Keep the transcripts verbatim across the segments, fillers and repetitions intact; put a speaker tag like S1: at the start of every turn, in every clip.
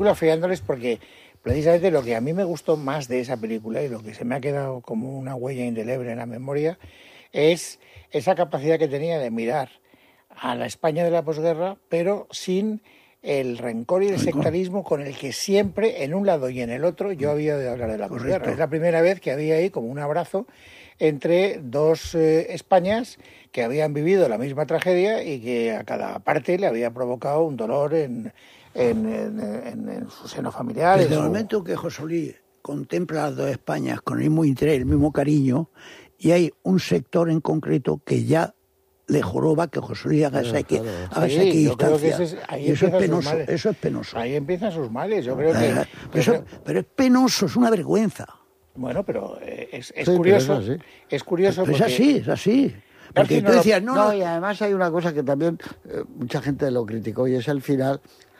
S1: Fiándoles porque precisamente lo que a mí me gustó más de esa película y lo que se me ha quedado como una huella indeleble en la memoria es esa capacidad que tenía de mirar a la España de la posguerra, pero sin el rencor y el sectarismo con el que siempre, en un lado y en el otro, yo había oído hablar de la posguerra. Correcto. Es la primera vez que había ahí como un abrazo entre dos eh, Españas que habían vivido la misma tragedia y que a cada parte le había provocado un dolor en, en, en, en, en su seno familiar.
S2: Desde el
S1: su...
S2: momento que José Luis contempla las dos Españas con el mismo interés, el mismo cariño, y hay un sector en concreto que ya le joroba que José Luis haga esa
S1: claro, claro. Sí, equidistancia. Que es, ahí
S2: y eso es penoso, eso es penoso.
S1: Ahí empiezan sus males, yo creo que...
S2: Eh, pero, eso, pero es penoso, es una vergüenza.
S1: Bueno, pero es, es
S3: sí,
S1: curioso,
S3: pero es, así.
S1: es curioso
S2: pero
S1: porque...
S2: Es así, es así. Porque
S3: no
S2: tú decías, no,
S3: no,
S2: no...
S3: Y además hay una cosa que también eh, mucha gente lo criticó, y es el final,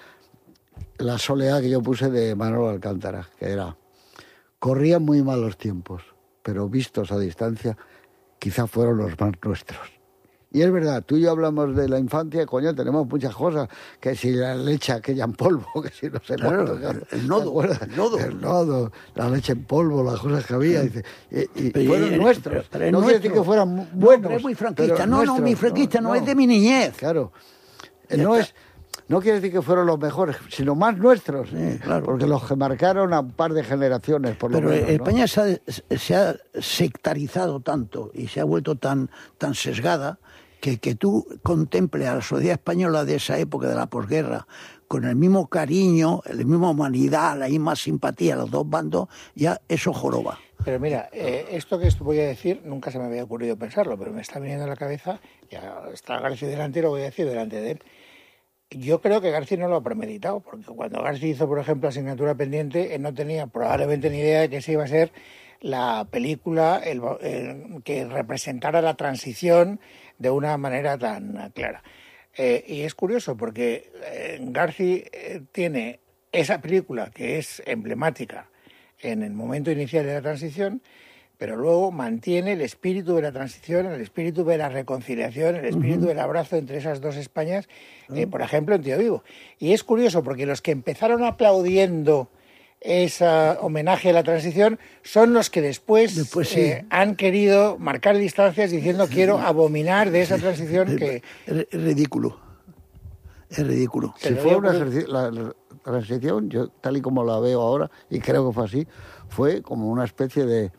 S3: la soledad que yo puse de Manolo Alcántara, que era, corrían muy malos tiempos, pero vistos a distancia, quizá fueron los más nuestros. Y es verdad, tú y yo hablamos de la infancia, coño, tenemos muchas cosas, que si la leche aquella en polvo, que si no sé
S2: claro,
S3: cuánto,
S2: el, el nodo, el nodo.
S3: El nodo, la leche en polvo, las cosas que había, dice, y, y
S2: pero,
S3: fueron
S2: y,
S3: nuestros.
S2: Pero, pero
S3: no quiere decir que fueran buenos.
S2: No, pero es muy franquista, no,
S3: nuestros,
S2: no, mi franquista no, no, no es de mi niñez.
S3: Claro, no es... No quiere decir que fueron los mejores, sino más nuestros,
S2: sí, claro.
S3: Porque los que marcaron a un par de generaciones, por lo
S2: Pero
S3: menos.
S2: España
S3: ¿no?
S2: se, ha, se ha sectarizado tanto y se ha vuelto tan, tan sesgada que, que tú contemples a la sociedad española de esa época, de la posguerra, con el mismo cariño, la misma humanidad, la misma simpatía a los dos bandos, ya eso joroba.
S1: Pero mira, eh, esto que voy a decir, nunca se me había ocurrido pensarlo, pero me está viniendo a la cabeza, ya está García delante y lo voy a decir delante de él. Yo creo que García no lo ha premeditado, porque cuando García hizo, por ejemplo, Asignatura Pendiente, él no tenía probablemente ni idea de que esa iba a ser la película el, el, que representara la transición de una manera tan clara. Eh, y es curioso, porque eh, García eh, tiene esa película que es emblemática en el momento inicial de la transición, pero luego mantiene el espíritu de la transición, el espíritu de la reconciliación, el espíritu uh-huh. del abrazo entre esas dos Españas, eh, uh-huh. por ejemplo, en Tío Vivo. Y es curioso porque los que empezaron aplaudiendo ese homenaje a la transición son los que después, después sí. eh, han querido marcar distancias diciendo quiero abominar de esa transición que...
S2: Es ridículo, es ridículo.
S3: Si fue una ejercicio, la, la transición, yo tal y como la veo ahora, y creo que fue así, fue como una especie de...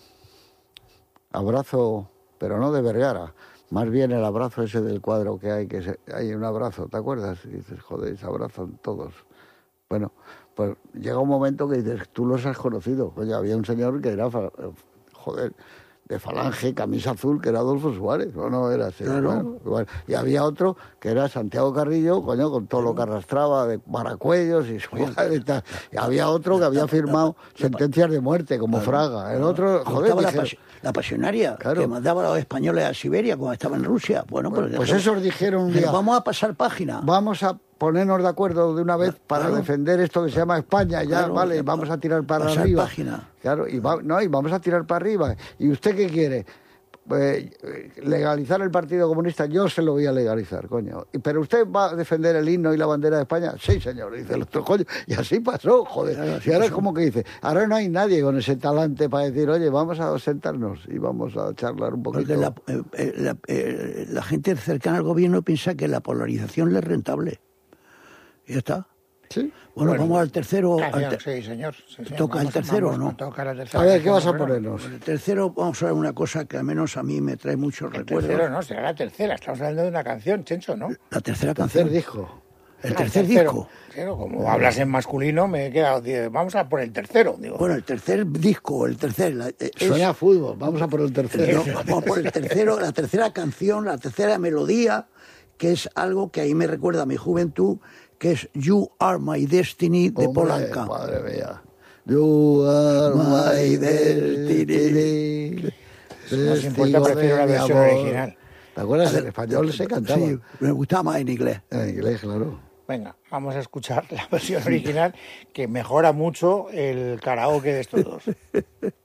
S3: abrazo, pero no de Vergara, más bien el abrazo ese del cuadro que hay, que se, hay un abrazo, ¿te acuerdas? Y dices, joder, se abrazan todos. Bueno, pues llega un momento que dices, tú los has conocido. Oye, había un señor que era, joder, de Falange, camisa azul, que era Adolfo Suárez, ¿o no era así?
S2: Claro.
S3: Bueno, y había otro que era Santiago Carrillo, coño, con todo lo que arrastraba de Baracuellos y Suárez y tal. Y había otro que había firmado sentencias de muerte, como Fraga. El otro, joder,
S2: la, pas la pasionaria, claro. que mandaba a los españoles a Siberia cuando estaba en Rusia. Bueno,
S3: pues,
S2: pues,
S3: pues esos dijeron un día,
S2: vamos a pasar página.
S3: Vamos a ponernos de acuerdo de una vez para claro. defender esto que se llama España, ya, claro, vale, vamos a tirar para
S2: pasar
S3: arriba.
S2: Página.
S3: Claro, y, va, no, y vamos a tirar para arriba. ¿Y usted qué quiere? Pues, legalizar el Partido Comunista, yo se lo voy a legalizar, coño. ¿Pero usted va a defender el himno y la bandera de España? Sí, señor, dice el otro, coño. Y así pasó, joder. Claro, así y ahora es como que dice, ahora no hay nadie con ese talante para decir, oye, vamos a sentarnos y vamos a charlar un poquito.
S2: Porque la, eh, la, eh, la gente cercana al gobierno piensa que la polarización le es rentable. Y ya está.
S3: ¿Sí?
S2: Bueno, bueno, vamos al tercero.
S1: Canción,
S2: al ter
S1: sí, señor. Sí, sí,
S2: ¿Toca
S1: vamos,
S2: el tercero
S1: vamos,
S2: o no?
S1: Toca la tercera.
S3: A ver, ¿qué vas a ponernos?
S2: El tercero, vamos a ver una cosa que al menos a mí me trae muchos
S1: el
S2: recuerdos.
S1: El tercero no, será la tercera. Estamos hablando de una canción, Chencho, ¿no?
S2: La tercera
S3: el
S2: canción.
S3: Tercer disco.
S2: El
S1: ah,
S2: tercer
S1: el tercero,
S2: disco.
S1: Claro, como hablas en masculino, me he quedado... Vamos a por el tercero, digo.
S2: Bueno, el tercer disco, el tercer... La, es,
S3: Suena a fútbol, vamos a por el tercero.
S2: No, vamos por el tercero, la tercera canción, la tercera melodía, que es algo que ahí me recuerda a mi juventud, que es You Are My Destiny de
S3: Hombre,
S2: Polanca.
S3: Madre mía. You are my destiny.
S1: No os importa, prefiero la versión original.
S3: ¿Te acuerdas? En español se cantaba.
S2: Sí, me gustaba más en inglés.
S3: En inglés, claro.
S1: Venga, vamos a escuchar la versión original, que mejora mucho el karaoke de estos dos.